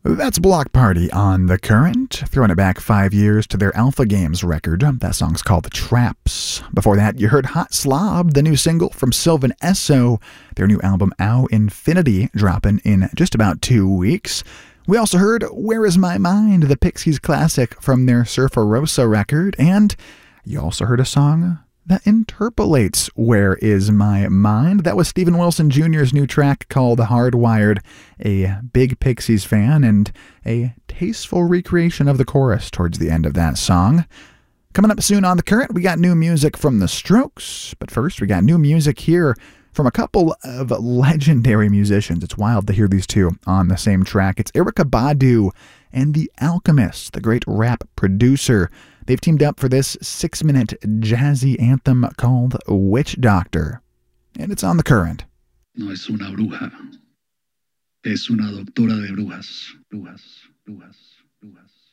That's Block Party on The Current, throwing it back 5 years to their Alpha Games record. That song's called The Traps. Before that, you heard Hot Slob, the new single from Sylvan Esso, their new album Ow Infinity, dropping in just about 2 weeks. We also heard Where Is My Mind, the Pixies classic from their Surferosa record, and you also heard a song that interpolates Where Is My Mind. That was Steven Wilson Jr.'s new track called Hardwired, a big Pixies fan and a tasteful recreation of the chorus towards the end of that song. Coming up soon on The Current, we got new music from The Strokes, but first we got new music here from a couple of legendary musicians. It's wild to hear these two on the same track. It's Erykah Badu and The Alchemist, the great rap producer. They've teamed up for this 6-minute jazzy anthem called Witch Doctor. And it's on The Current. No es una bruja. Es una doctora de brujas. Brujas, brujas, brujas.